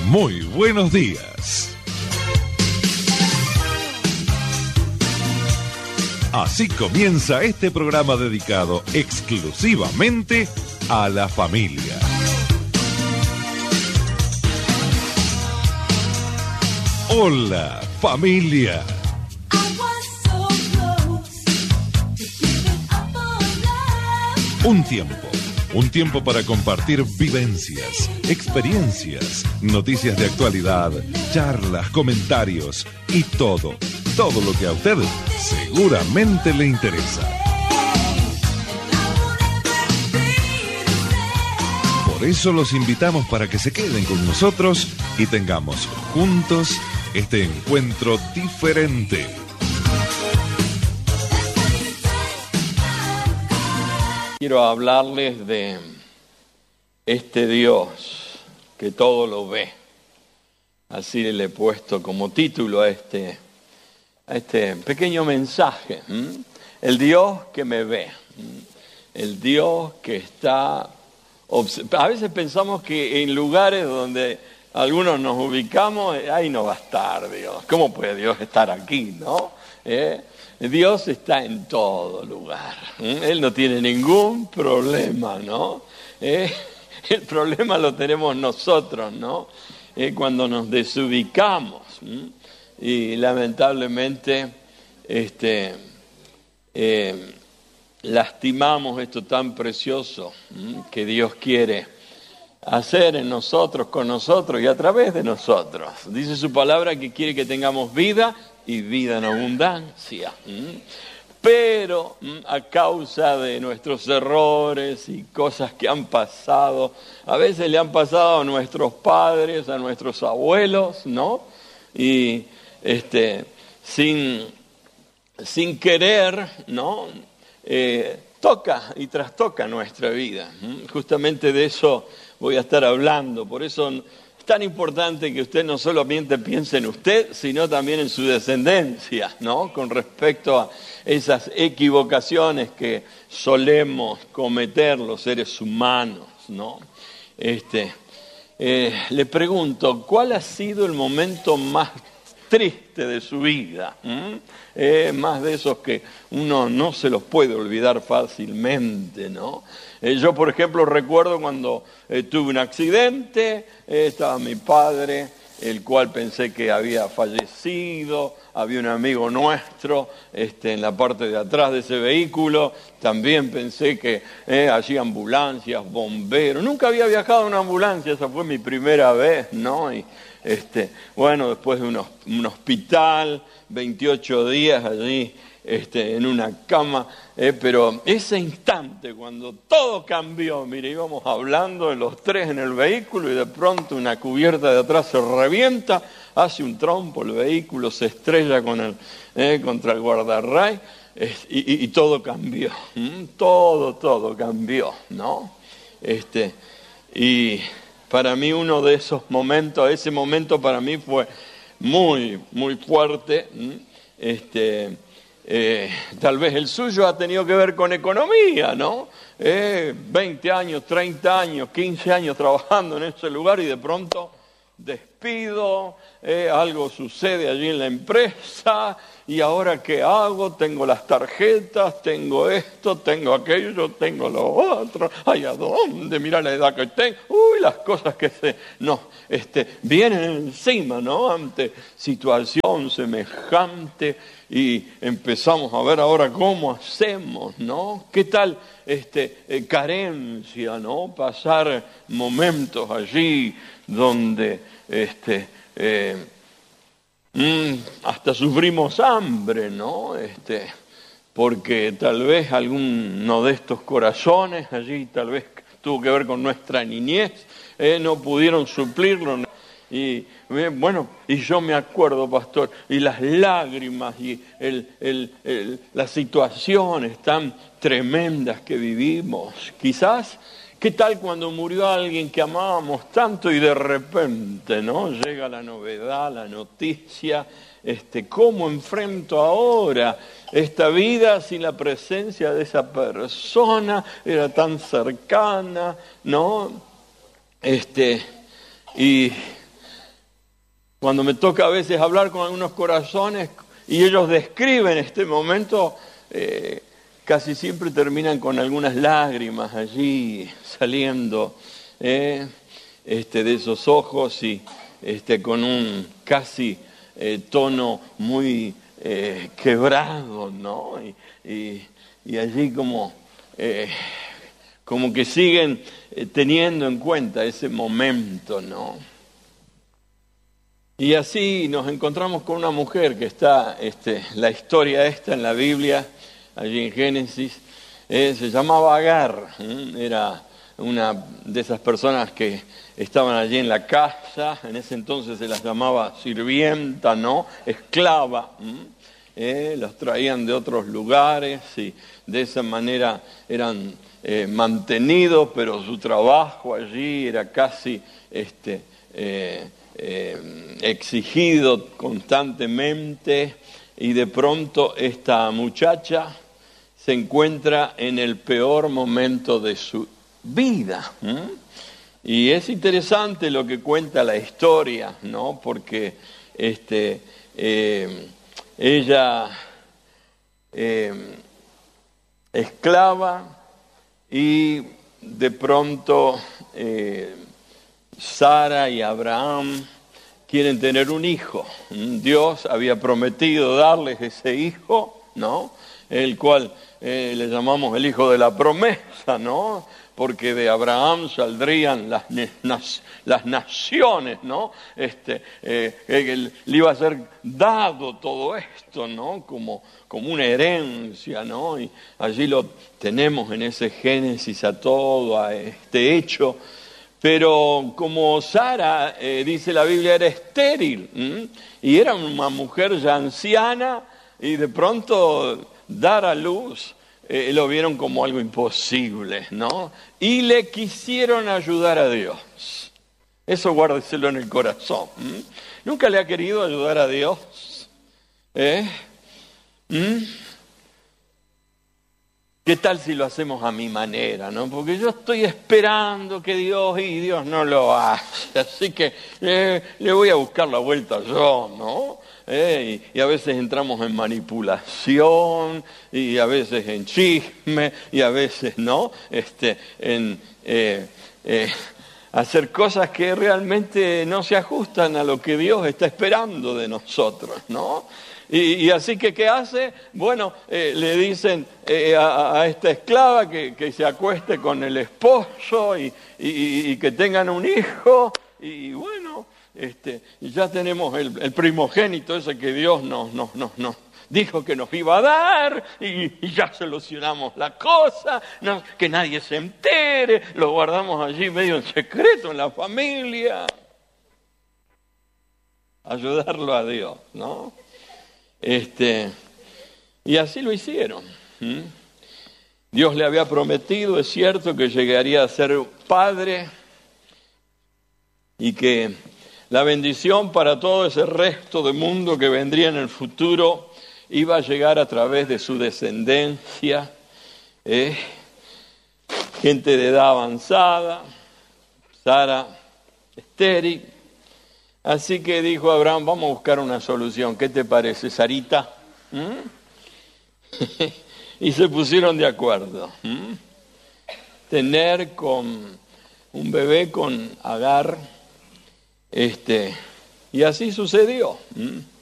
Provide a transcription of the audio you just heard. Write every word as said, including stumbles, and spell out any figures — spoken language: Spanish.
Muy buenos días. Así comienza este programa dedicado exclusivamente a la familia. Hola, familia. Un tiempo, un tiempo para compartir vivencias, experiencias, noticias de actualidad, charlas, comentarios y todo, todo lo que a usted seguramente le interesa. Por eso los invitamos para que se queden con nosotros y tengamos juntos este encuentro diferente. Quiero hablarles de este Dios que todo lo ve. Así le he puesto como título a este, a este pequeño mensaje. ¿Mm? El Dios que me ve. ¿Mm? El Dios que está... A veces pensamos que en lugares donde algunos nos ubicamos, ahí no va a estar Dios. ¿Cómo puede Dios estar aquí, no? ¿Eh? Dios está en todo lugar. ¿Eh? Él no tiene ningún problema, ¿no? ¿Eh? El problema lo tenemos nosotros, ¿no? ¿Eh? Cuando nos desubicamos. ¿Mm? Y lamentablemente, este... Eh, lastimamos esto tan precioso ¿m? que Dios quiere hacer en nosotros, con nosotros y a través de nosotros. Dice su palabra que quiere que tengamos vida y vida en abundancia. ¿m? Pero ¿m? a causa de nuestros errores y cosas que han pasado, a veces le han pasado a nuestros padres, a nuestros abuelos, ¿no? Y este, sin, sin querer, ¿no? Eh, toca y trastoca nuestra vida. Justamente de eso voy a estar hablando. Por eso es tan importante que usted no solamente piense en usted, sino también en su descendencia, ¿no? Con respecto a esas equivocaciones que solemos cometer los seres humanos, ¿no? Este, eh, le pregunto, ¿cuál ha sido el momento más triste de su vida? ¿Mm? Eh, más de esos que uno no se los puede olvidar fácilmente, ¿no? Eh, yo, por ejemplo, recuerdo cuando eh, tuve un accidente, eh, estaba mi padre, el cual pensé que había fallecido, había un amigo nuestro este, en la parte de atrás de ese vehículo, también pensé que eh, allí ambulancias, bomberos, nunca había viajado en una ambulancia, esa fue mi primera vez, ¿no? Y, Este, bueno, después de un, un hospital, veintiocho días allí este, en una cama, eh, pero ese instante cuando todo cambió, mire, íbamos hablando de los tres en el vehículo y de pronto una cubierta de atrás se revienta, hace un trompo, el vehículo se estrella con el, eh, contra el guardarray eh, y, y, y todo cambió, ¿Mm? todo, todo cambió, ¿no? Este, y... Para mí uno de esos momentos, ese momento para mí fue muy, muy fuerte. Este, eh, tal vez el suyo ha tenido que ver con economía, ¿no? Eh, veinte años, treinta años, quince años trabajando en ese lugar y de pronto despido, eh, algo sucede allí en la empresa y ahora ¿qué hago? Tengo las tarjetas, tengo esto, tengo aquello, tengo lo otro, ay, ¿a dónde? Mira la edad que tengo, uy, las cosas que se nos este, vienen encima, ¿no? Ante situación semejante y empezamos a ver ahora cómo hacemos, ¿no? ¿Qué tal este, eh, carencia, ¿no? Pasar momentos allí donde este, eh, mm, hasta sufrimos hambre, ¿no? Este, porque tal vez alguno de estos corazones allí tal vez tuvo que ver con nuestra niñez, eh, no pudieron suplirlo. Y bueno, y yo me acuerdo, pastor, y las lágrimas y el, el, el, las situaciones tan tremendas que vivimos. Quizás, ¿qué tal cuando murió alguien que amábamos tanto y de repente, ¿no? Llega la novedad, la noticia, este, ¿cómo enfrento ahora esta vida sin la presencia de esa persona? Era tan cercana, ¿no? Este, y Cuando me toca a veces hablar con algunos corazones y ellos describen este momento, eh, casi siempre terminan con algunas lágrimas allí saliendo eh, este, de esos ojos y este, con un casi eh, tono muy eh, quebrado, ¿no? Y, y, y allí como, eh, como que siguen eh, teniendo en cuenta ese momento, ¿no? Y así nos encontramos con una mujer que está, este, la historia esta en la Biblia, allí en Génesis, eh, se llamaba Agar, ¿eh? Era una de esas personas que estaban allí en la casa, en ese entonces se las llamaba sirvienta, ¿no? Esclava, ¿eh? Los traían de otros lugares y de esa manera eran eh, mantenidos, pero su trabajo allí era casi este, eh, eh, exigido constantemente, y de pronto esta muchacha se encuentra en el peor momento de su vida. ¿eh? Y es interesante lo que cuenta la historia, ¿no? Porque este, eh, ella, eh, esclava, y de pronto eh, Sara y Abraham quieren tener un hijo. Dios había prometido darles ese hijo, ¿no? El cual eh, le llamamos el hijo de la promesa, ¿no? Porque de Abraham saldrían las, las naciones, ¿no? Este, eh, eh, le iba a ser dado todo esto, ¿no? Como, como una herencia, ¿no? Y allí lo tenemos en ese Génesis a todo, a este hecho. Pero como Sara, eh, dice la Biblia, era estéril, ¿m? Y era una mujer ya anciana, y de pronto dar a luz, eh, lo vieron como algo imposible, ¿no? Y le quisieron ayudar a Dios. Eso guárdeselo en el corazón. ¿m? ¿Nunca le ha querido ayudar a Dios? ¿Eh? ¿Mm? ¿Qué tal si lo hacemos a mi manera, no? Porque yo estoy esperando que Dios, y Dios no lo hace, así que eh, le voy a buscar la vuelta yo, ¿no? Eh, y, y a veces entramos en manipulación, y a veces en chisme, y a veces, ¿no? Este, en eh, eh, hacer cosas que realmente no se ajustan a lo que Dios está esperando de nosotros, ¿no? Y, y así que, ¿qué hace? Bueno, eh, le dicen eh, a, a esta esclava que, que se acueste con el esposo y, y, y que tengan un hijo. Y bueno, este, ya tenemos el, el primogénito ese que Dios nos, nos, nos, nos dijo que nos iba a dar, y, y ya solucionamos la cosa, no, que nadie se entere, lo guardamos allí medio en secreto en la familia. Ayudarlo a Dios, ¿no? Este, y así lo hicieron. ¿Mm? Dios le había prometido, es cierto, que llegaría a ser padre y que la bendición para todo ese resto de mundo que vendría en el futuro iba a llegar a través de su descendencia, ¿eh? Gente de edad avanzada, Sara estéril. Así que dijo Abraham, vamos a buscar una solución. ¿Qué te parece, Sarita? ¿Mm? Y se pusieron de acuerdo. ¿Mm? Tener con un bebé con Agar, este, y así sucedió. ¿Mm?